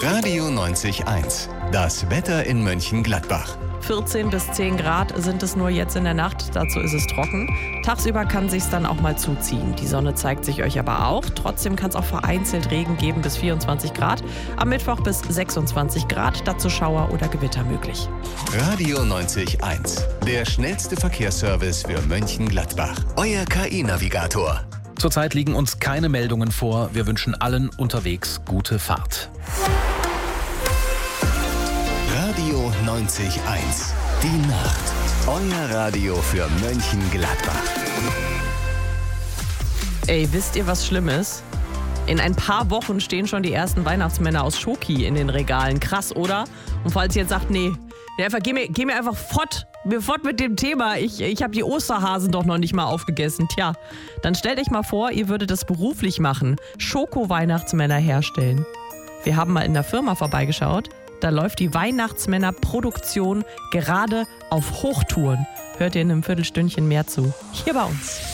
Radio 90.1. Das Wetter in Mönchengladbach. 14 bis 10 Grad sind es nur jetzt in der Nacht, dazu ist es trocken. Tagsüber kann sich's dann auch mal zuziehen. Die Sonne zeigt sich euch aber auch. Trotzdem kann es auch vereinzelt Regen geben bis 24 Grad. Am Mittwoch bis 26 Grad, dazu Schauer oder Gewitter möglich. Radio 90.1. Der schnellste Verkehrsservice für Mönchengladbach. Euer KI-Navigator. Zurzeit liegen uns keine Meldungen vor. Wir wünschen allen unterwegs gute Fahrt. Radio 90.1. Die Nacht. Euer Radio für Mönchengladbach. Ey, wisst ihr, was schlimm ist? In ein paar Wochen stehen schon die ersten Weihnachtsmänner aus Schoki in den Regalen. Krass, oder? Und falls ihr jetzt sagt, nee, einfach, geh mir einfach fort mit dem Thema. Ich habe die Osterhasen doch noch nicht mal aufgegessen. Tja, dann stellt euch mal vor, ihr würdet das beruflich machen. Schoko-Weihnachtsmänner herstellen. Wir haben mal in der Firma vorbeigeschaut. Da läuft die Weihnachtsmänner-Produktion gerade auf Hochtouren. Hört ihr in einem Viertelstündchen mehr zu. Hier bei uns.